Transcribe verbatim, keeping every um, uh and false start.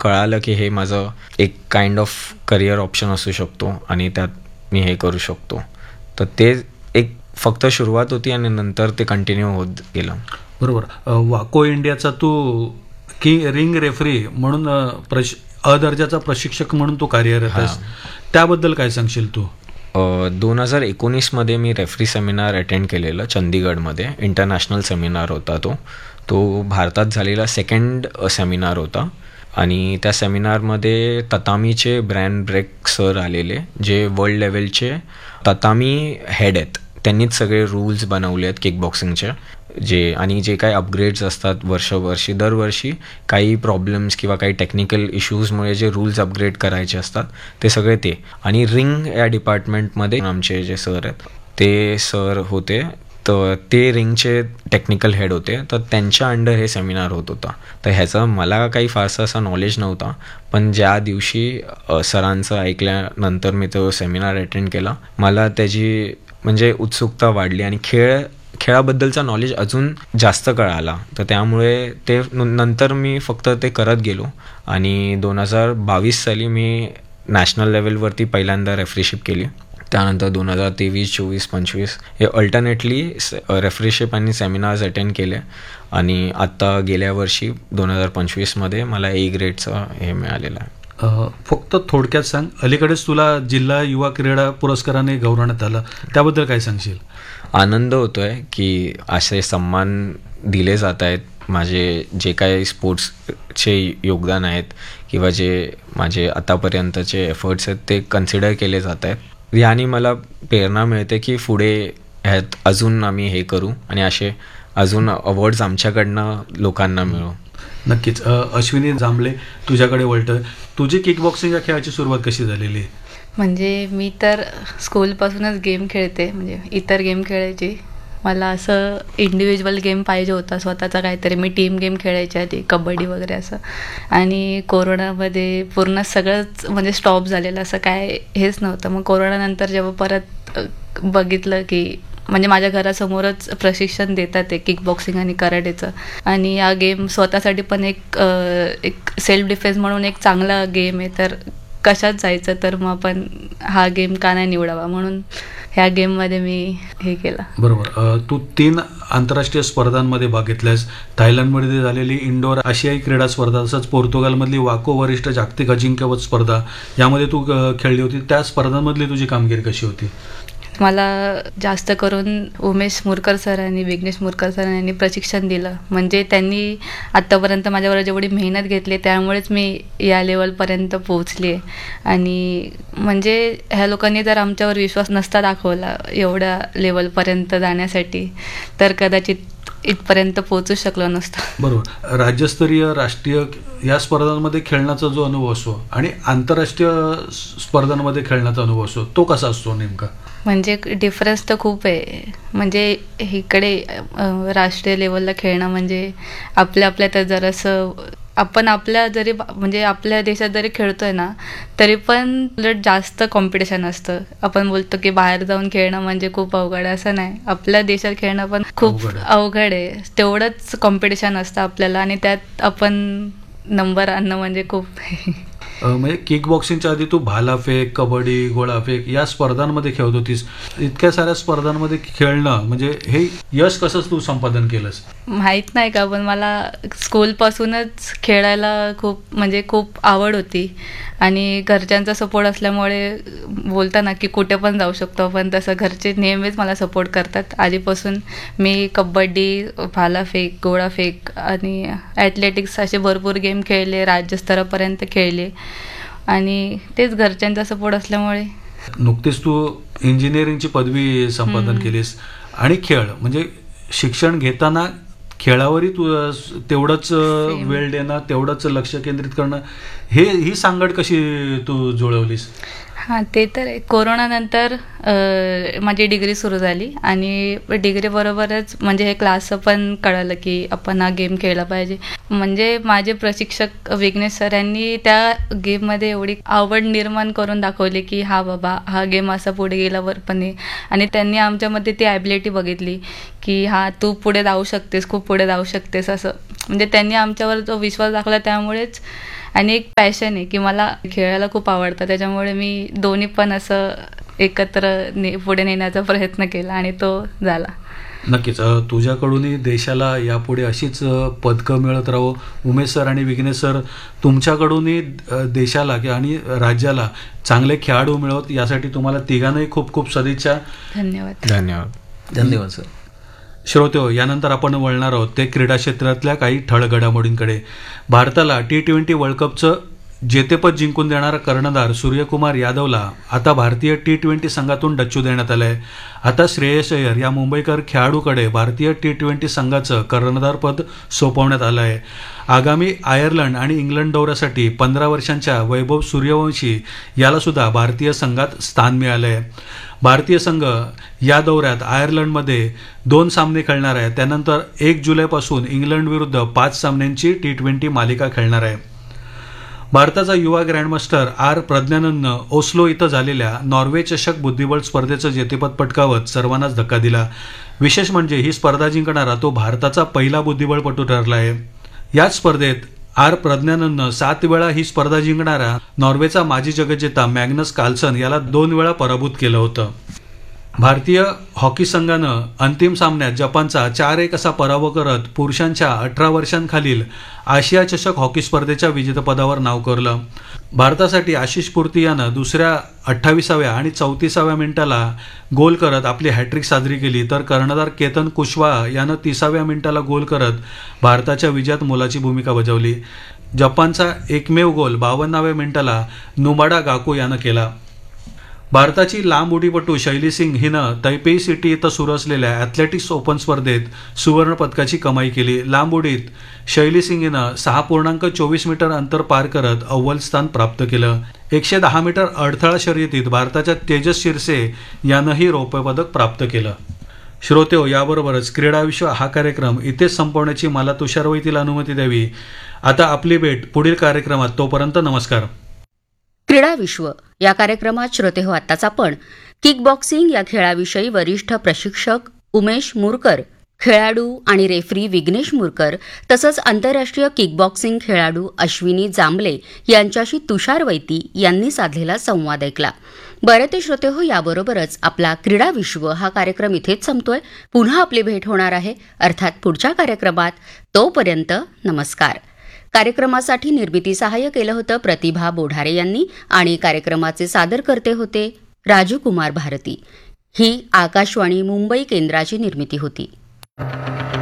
कळालं की हे माझं एक काइंड ऑफ करिअर ऑप्शन असू शकतो आणि त्यात मी हे करू शकतो. तर ते एक फक्त सुरुवात होती आणि नंतर ते कंटिन्यू होत गेलं. बरोबर. वाको इंडियाचा तू की रिंग रेफरी म्हणून प्रश अ दर्जाचा प्रशिक्षक म्हणून तू कार्यरत आहेस, त्याबद्दल काय सांगशील तू? दोन हजार एकोणीसमध्ये मी रेफरी सेमिनार अटेंड केलेलं चंदीगडमध्ये. इंटरनॅशनल सेमिनार होता तो तो भारतात झालेला सेकंड सेमिनार होता. आणि त्या सेमिनारमध्ये ततामीचे ब्रॅन ब्रेक सर आलेले, जे वर्ल्ड लेवलचे ततामी हेड आहेत. त्यांनीच सगळे रूल्स बनवले आहेत किक बॉक्सिंगचे, जे आणि जे काही अपग्रेड्स असतात वर्षवर्षी दरवर्षी काही प्रॉब्लेम्स किंवा काही टेक्निकल इश्यूजमुळे जे रूल्स अपग्रेड करायचे असतात ते सगळे ते. आणि रिंग या डिपार्टमेंटमध्ये आमचे जे सर आहेत ते सर होते, तर ते रिंगचे टेक्निकल हेड होते. तर त्यांच्या अंडर हे सेमिनार होत होता. तर ह्याचं मला काही फारसं असं नॉलेज नव्हता, पण ज्या दिवशी सरांचं ऐकल्यानंतर मी तो सेमिनार अटेंड केला, मला त्याची म्हणजे उत्सुकता वाढली आणि खेळ खेळाबद्दलचा नॉलेज अजून जास्त कळाला. तर त्यामुळे ते नंतर मी फक्त ते करत गेलो. आणि दोन हजार बावीस साली मी नॅशनल लेवलवरती पहिल्यांदा रेफरीशिप केली. त्यानंतर दोन हजार तेवीस चोवीस पंचवीस हे अल्टरनेटली रेफरीशिप आणि सेमिनार्स अटेंड केले. आणि आत्ता गेल्या वर्षी दोन हजार पंचवीसमध्ये मला ए ग्रेडचं हे मिळालेलं आहे. फक्त थोडक्यात सांग, अलीकडेच तुला जिल्हा युवा क्रीडा पुरस्काराने गौरवण्यात आलं, त्याबद्दल काय सांगशील? आनंद होतो आहे की असे सन्मान दिले जात आहेत. माझे जे काही स्पोर्ट्सचे योगदान आहेत किंवा जे माझे आतापर्यंतचे एफर्ट्स आहेत ते कन्सिडर केले जात आहेत. याने मला प्रेरणा मिळते की पुढे ह्यात अजून आम्ही हे करू आणि असे अजून अवॉर्ड्स आमच्याकडनं लोकांना मिळू. नक्कीच. अश्विनी जांभळे, तुझ्याकडे वळतं. तुझी किक बॉक्सिंग या खेळाची सुरुवात कशी झालेली? म्हणजे मी तर स्कूलपासूनच गेम खेळते, म्हणजे इतर गेम खेळायची. मला असं इंडिव्हिज्युअल गेम पाहिजे होता स्वतःचा काहीतरी. मी टीम गेम खेळायची आधी, कबड्डी वगैरे असं. आणि कोरोनामध्ये पूर्ण सगळंच म्हणजे स्टॉप झालेलं, असं काय हेच नव्हतं. मग कोरोनानंतर जेव्हा परत बघितलं की म्हणजे माझ्या घरासमोरच प्रशिक्षण देतात ते किक बॉक्सिंग आणि कराटेचं, आणि हा गेम स्वतःसाठी पण एक एक सेल्फ डिफेन्स म्हणून एक चांगला गेम आहे. तर कशात जायचं, तर मग आपण हा गेम का नाही निवडावा, म्हणून ह्या गेममध्ये मी हे केलं. बरोबर. तू तीन आंतरराष्ट्रीय स्पर्धांमध्ये भाग घेतल्यास. थायलंडमध्ये झालेली इंडोर आशियाई क्रीडा स्पर्धा, तसंच पोर्तुगालमधली वाको वरिष्ठ जागतिक अजिंक्यपद स्पर्धा, यामध्ये तू खेळली होती. त्या स्पर्धांमधली तुझी कामगिरी कशी होती? मला जास्त करून उमेश मुरकर सर आणि विघ्नेश मुरकर सर यांनी प्रशिक्षण दिलं. म्हणजे त्यांनी आत्तापर्यंत माझ्यावर जेवढी मेहनत घेतली त्यामुळेच मी या लेवलपर्यंत पोहोचली आहे. आणि म्हणजे ह्या लोकांनी जर आमच्यावर विश्वास नसता दाखवला एवढ्या लेवलपर्यंत जाण्यासाठी, तर कदाचित इथपर्यंत पोहोचू शकलो नसतं. बरोबर. राज्यस्तरीय राष्ट्रीय या स्पर्धांमध्ये खेळण्याचा जो अनुभव असतो आणि आंतरराष्ट्रीय स्पर्धांमध्ये खेळण्याचा अनुभव असतो, तो कसा असतो नेमका? म्हणजे डिफरन्स तर खूप आहे. म्हणजे इकडे राष्ट्रीय लेवलला खेळणं म्हणजे आपल्या आपल्या तर जरासं आपण आपल्या जरी म्हणजे आपल्या देशात जरी खेळतोय ना, तरी पण उलट जास्त कॉम्पिटिशन असतं. आपण बोलतो की बाहेर जाऊन खेळणं म्हणजे खूप अवघड आहे, असं नाही. आपल्या देशात खेळणं पण खूप अवघड आहे. तेवढंच कॉम्पिटिशन असतं आपल्याला, आणि त्यात आपण नंबर आणणं म्हणजे खूप म्हणजे किक बॉक्सिंगच्या आधी तू भालाफेक, कबड्डी, गोळाफेक या स्पर्धांमध्ये खेळत होतीस. इतक्या साऱ्या स्पर्धांमध्ये खेळणं म्हणजे हे यश कसं तू संपादन केलंस? माहीत नाही का, पण मला स्कूलपासूनच खेळायला खूप म्हणजे खूप आवड होती. आणि घरच्यांचा सपोर्ट असल्यामुळे बोलता ना की कुठे पण जाऊ शकतो, पण तसं घरचे नेहमीच मला सपोर्ट करतात. आधीपासून मी कबड्डी, भालाफेक, गोळाफेक आणि ॲथलेटिक्स असे भरपूर गेम खेळले, राज्यस्तरापर्यंत खेळले. आणि तेच घरच्यांचा सपोर्ट असल्यामुळे. नुकतीच तू इंजिनिअरिंगची पदवी संपादन केलीस, आणि खेळ म्हणजे शिक्षण घेताना खेळावरही तू तेवढंच वेळ देणं, तेवढंच लक्ष केंद्रित करणं, हे ही सांगड कशी तू जुळवलीस? हां, ते तर आहे. कोरोनानंतर माझी डिग्री सुरू झाली, आणि डिग्रीबरोबरच म्हणजे हे क्लासचं पण कळालं की आपण हा गेम खेळला पाहिजे. म्हणजे माझे प्रशिक्षक विघ्नेश सर यांनी त्या गेममध्ये एवढी आवड निर्माण करून दाखवली की हा बाबा हा गेम असा पुढे गेल्यावर पण आहे. आणि त्यांनी आमच्यामध्ये ती ॲबिलिटी बघितली की हा तू पुढे जाऊ शकतेस, खूप पुढे जाऊ शकतेस असं. म्हणजे त्यांनी आमच्यावर जो विश्वास दाखवला त्यामुळेच आणि एक पॅशन आहे की मला खेळायला खूप आवडतं, त्याच्यामुळे मी दोन्ही पण असं एकत्र ने पुढे नेण्याचा प्रयत्न केला आणि तो झाला. नक्कीच. अ, तुझ्याकडूनही देशाला यापुढे अशीच अ, पदकं मिळत राहो. उमेश सर आणि विघ्नेश सर, तुमच्याकडूनही अ, देशाला कि- आणि राज्याला चांगले खेळाडू मिळवत यासाठी तुम्हाला तिघांनाही खूप खूप सदिच्छा. धन्यवाद. धन्यवाद. धन्यवाद सर. श्रोतेहो, यानंतर आपण वळणार आहोत ते क्रीडा क्षेत्रातल्या काही ठळक घडामोडींकडे. भारताला टी ट्वेंटी वर्ल्ड कपचं जेतेपद जिंकून देणारा कर्णधार सूर्यकुमार यादवला आता भारतीय टी ट्वेंटी संघातून डच्चू देण्यात आलं आहे. आता श्रेयस अय्यर या मुंबईकर खेळाडूकडे भारतीय टी ट्वेंटी संघाचं कर्णधारपद सोपवण्यात आलं आहे. आगामी आयर्लंड आणि इंग्लंड दौऱ्यासाठी पंधरा वर्षांच्या वैभव सूर्यवंशी याला सुद्धा भारतीय संघात स्थान मिळालं आहे. भारतीय संघ या दौऱ्यात आयर्लंडमध्ये दोन सामने खेळणार आहे. त्यानंतर एक जुलैपासून इंग्लंड विरुद्ध पाच सामन्यांची टी ट्वेंटी मालिका खेळणार आहे. भारताचा युवा ग्रँडमास्टर आर प्रज्ञानंदनं ओस्लो इथं झालेल्या नॉर्वे चषक बुद्धिबळ स्पर्धेचं जेतेपद पटकावत सर्वांनाच धक्का दिला. विशेष म्हणजे ही स्पर्धा जिंकणारा तो भारताचा पहिला बुद्धिबळपटू ठरला आहे. याच स्पर्धेत आर प्रज्ञानंदनं सात वेळा ही स्पर्धा जिंकणारा नॉर्वेचा माजी जगज्जेता मॅग्नस कार्लसन याला दोन वेळा पराभूत केलं होतं. भारतीय हॉकी संघानं अंतिम सामन्यात जपानचा चार एक असा पराभव करत पुरुषांच्या अठरा वर्षांखालील आशिया चषक हॉकी स्पर्धेच्या विजेतेपदावर नाव कोरलं. भारतासाठी आशिष पुर्ती यानं दुसऱ्या अठ्ठावीसाव्या आणि चौतीसाव्या मिनिटाला गोल करत आपली हॅट्रिक साजरी केली, तर कर्णधार केतन कुशवाहा यानं तिसाव्या मिनिटाला गोल करत भारताच्या विजयात मोलाची भूमिका बजावली. जपानचा एकमेव गोल बावन्नाव्या मिनिटाला नुमाडा गाको यानं केला. भारताची लांब उडीपटू शैली सिंग हिनं तैपेई सिटी इथं सुरू असलेल्या ॲथलेटिक्स ओपन स्पर्धेत सुवर्ण पदकाची कमाई केली. लांब उडीत शैली सिंग हिनं सहा पूर्णांक चोवीस मीटर अंतर पार करत अव्वल स्थान प्राप्त केलं. एकशे दहा मीटर अडथळा शर्यतीत भारताच्या तेजस शिरसे यानंही रौप्य पदक प्राप्त केलं. श्रोतेहो, याबरोबरच क्रीडा विश्व हा कार्यक्रम इथेच संपवण्याची मला तुषारवैतील अनुमती द्यावी. आता आपली भेट पुढील कार्यक्रमात. तोपर्यंत नमस्कार. क्रीडा विश्व या कार्यक्रमात श्रोते हो, आत्ताच आपण किक बॉक्सिंग या खेळाविषयी वरिष्ठ प्रशिक्षक उमेश मुरकर, खेळाडू आणि रेफरी विघ्नेश मुरकर तसंच आंतरराष्ट्रीय किक बॉक्सिंग खेळाडू अश्विनी जांभले यांच्याशी तुषार वैती यांनी साधलेला संवाद ऐकला. बरे ते श्रोते हो, याबरोबरच आपला क्रीडा विश्व हा कार्यक्रम इथेच संपतोय. पुन्हा आपली भेट होणार आहे अर्थात पुढच्या कार्यक्रमात. तोपर्यंत नमस्कार. कार्यक्रमासाठी निर्मिती सहाय्य केलं होतं प्रतिभा बोढारे यांनी आणि कार्यक्रमाचे सादरकर्ते होते राजू कुमार भारती. ही आकाशवाणी मुंबई केंद्राची निर्मिती होती.